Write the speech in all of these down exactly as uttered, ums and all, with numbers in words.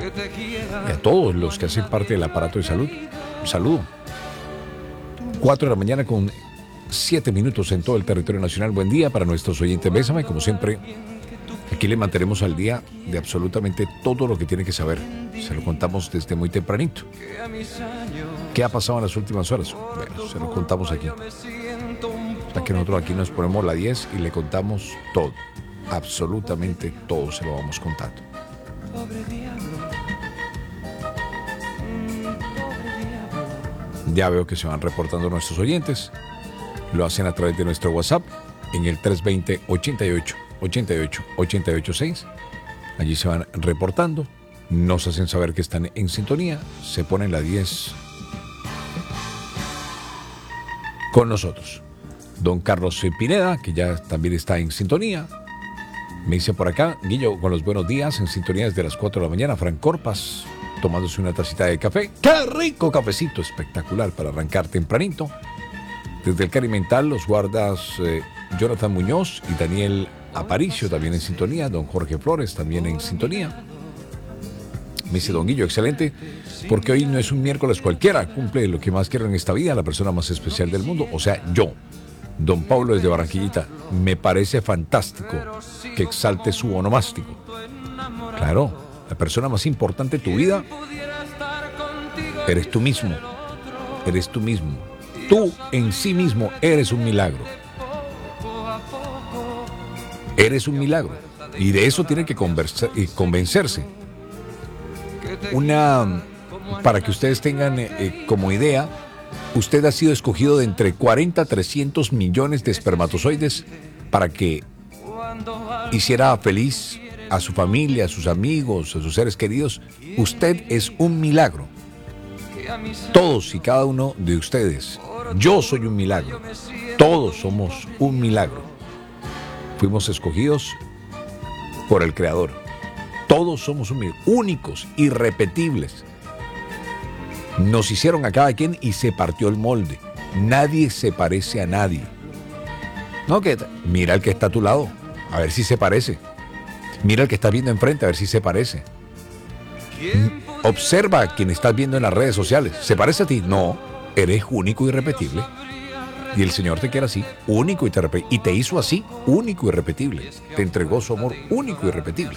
y a todos los que hacen parte del aparato de salud. Un saludo. cuatro de la mañana con siete minutos en todo el territorio nacional. Buen día para nuestros oyentes. Bésame, como siempre, aquí le mantenemos al día de absolutamente todo lo que tiene que saber. Se lo contamos desde muy tempranito. ¿Qué ha pasado en las últimas horas? Bueno, se lo contamos aquí. O sea que nosotros aquí nos ponemos la diez y le contamos todo. Absolutamente todo se lo vamos contando. Ya veo que se van reportando nuestros oyentes. Lo hacen a través de nuestro WhatsApp en el tres dos cero, ochenta y ocho, ochenta y ocho, ochenta y ocho seis. Allí se van reportando. Nos hacen saber que están en sintonía. Se ponen la diez con nosotros. Don Carlos Pineda, que ya también está en sintonía. Me dice por acá, Guillo, con los buenos días, en sintonía desde las cuatro de la mañana. Frank Corpas, tomándose una tacita de café. ¡Qué rico cafecito! Espectacular para arrancar tempranito. Desde el Carimental, los guardas eh, Jonathan Muñoz y Daniel Aparicio también en sintonía. Don Jorge Flores también en sintonía. Me dice Don Guillo, excelente, porque hoy no es un miércoles cualquiera. Cumple lo que más quiero en esta vida, la persona más especial del mundo, o sea, yo. Don Pablo desde Barranquillita, me parece fantástico que exalte su onomástico. Claro, la persona más importante de tu vida eres tú mismo. Eres tú mismo. Tú en sí mismo eres un milagro. Eres un milagro. Y de eso tiene que conversa- convencerse. Una, para que ustedes tengan eh, como idea, usted ha sido escogido de entre cuarenta a trescientos millones de espermatozoides para que hiciera feliz a su familia, a sus amigos, a sus seres queridos. Usted es un milagro. Todos y cada uno de ustedes. Yo soy un milagro. Todos somos un milagro. Fuimos escogidos por el Creador. Todos somos un milagro. Únicos, irrepetibles. Nos hicieron a cada quien y se partió el molde. Nadie se parece a nadie. No, que mira el que está a tu lado, a ver si se parece. Mira el que estás viendo enfrente, a ver si se parece. Observa a quien estás viendo en las redes sociales. ¿Se parece a ti? No, eres único y irrepetible. Y el Señor te quiere así, único y te, y te hizo así, único y irrepetible. Te entregó su amor único y irrepetible.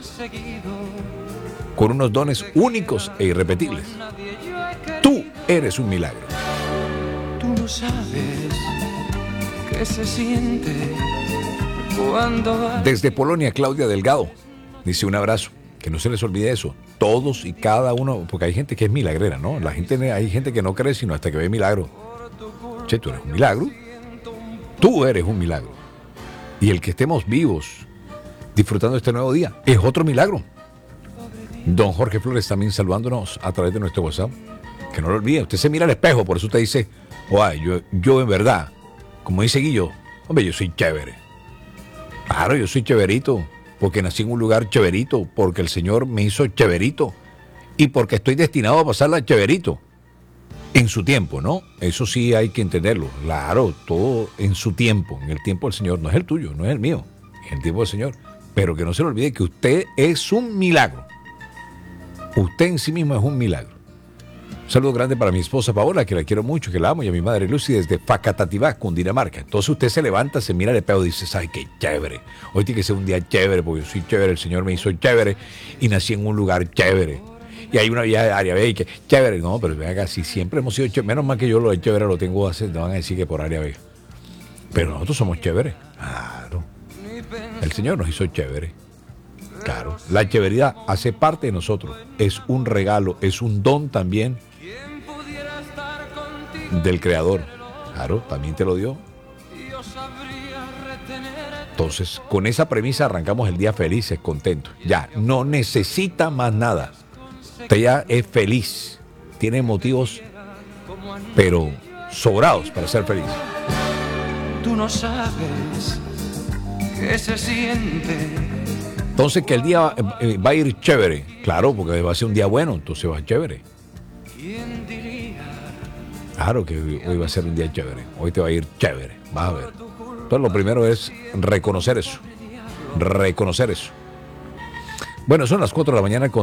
Con unos dones únicos e irrepetibles. Tú eres un milagro. Tú no sabes qué se siente cuando... Desde Polonia, Claudia Delgado dice un abrazo. Que no se les olvide eso. Todos y cada uno, porque hay gente que es milagrera, ¿no? La gente, hay gente que no cree sino hasta que ve milagro. Che, tú eres un milagro. Tú eres un milagro. Y el que estemos vivos disfrutando este nuevo día es otro milagro. Don Jorge Flores también saludándonos a través de nuestro WhatsApp. Que no lo olvide, usted se mira al espejo, por eso usted dice, oh, yo, yo en verdad, como dice Guillo, hombre, yo soy chévere. Claro, yo soy chéverito, porque nací en un lugar chéverito, porque el Señor me hizo chéverito, y porque estoy destinado a pasarla chéverito. En su tiempo, ¿no? Eso sí hay que entenderlo. Claro, todo en su tiempo, en el tiempo del Señor, no es el tuyo, no es el mío, en el tiempo del Señor. Pero que no se le olvide que usted es un milagro. Usted en sí mismo es un milagro. Un saludo grande para mi esposa Paola, que la quiero mucho, que la amo, y a mi madre Lucy desde Facatativá, Cundinamarca. Entonces usted se levanta, se mira al espejo y dice, ¡ay, qué chévere! Hoy tiene que ser un día chévere, porque yo soy chévere, el Señor me hizo chévere y nací en un lugar chévere. Y hay una vía de área B y que chévere, no, pero ven acá, si siempre hemos sido chévere, menos mal que yo lo de chévere lo tengo a hacer, no van a decir que por área B. Pero nosotros somos chéveres. Claro. El Señor nos hizo chévere. Claro. La chéveridad hace parte de nosotros. Es un regalo, es un don también del Creador. Claro, también te lo dio. Entonces, con esa premisa arrancamos el día felices, contentos. Ya, no necesita más nada. Usted ya es feliz. Tiene motivos, pero sobrados para ser feliz. Tú no sabes qué se siente. Entonces, que el día eh, va a ir chévere. Claro, porque va a ser un día bueno, entonces va chévere. Claro que hoy va a ser un día chévere. Hoy te va a ir chévere. Vas a ver. Entonces, lo primero es reconocer eso. Reconocer eso. Bueno, son las cuatro de la mañana con